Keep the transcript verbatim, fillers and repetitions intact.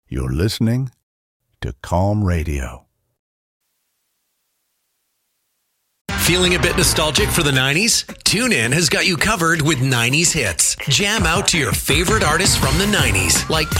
You're listening to Calm Radio. Feeling a bit nostalgic for the nineties? TuneIn has got you covered with nineties hits. Jam out to your favorite artists from the nineties, like